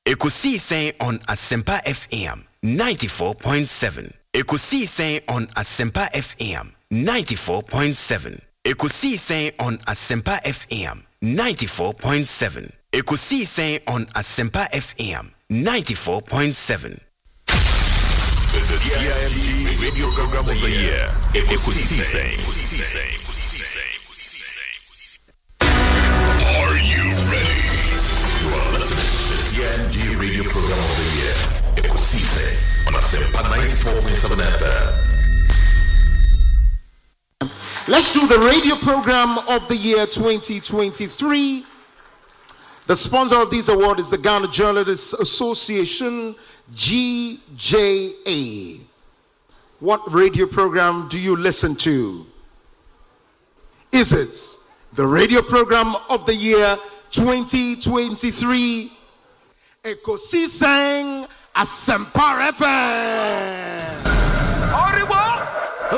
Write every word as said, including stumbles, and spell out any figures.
Ekosi Sen on Asempa F M ninety-four point seven. Ekosi Sen on Asempa F M ninety-four point seven. Ekosi Sen on Asempa F M ninety-four point seven. Ekosi Sen on Asempa F M ninety-four point seven. The C I M G Radio Program of the Year. Ekosi Sen. Are you ready? You are listening to the C I M G Radio Program of the Year. Ekosi Sen on Asempa ninety-four point seven F M. Let's do the radio program of the year twenty twenty-three. The sponsor of this award is the Ghana Journalists Association, G J A. What radio program do you listen to? Is it the radio program of the year twenty twenty-three? Ekosi Sen Asempa F M.